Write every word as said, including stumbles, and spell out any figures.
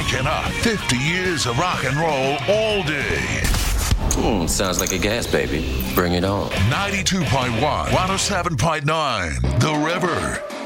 cranking up fifty years of rock and roll all day. Hmm, sounds like a gas, baby. Bring it on. ninety-two point one, one oh seven point nine, The River.